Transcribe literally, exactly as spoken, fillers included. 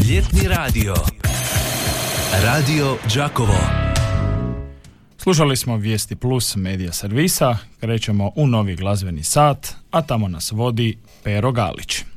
Ljetni radio. Radio Đakovo. Slušali smo Vijesti Plus medija servisa, krećemo u novi glazbeni sat, a tamo nas vodi Pero Galić.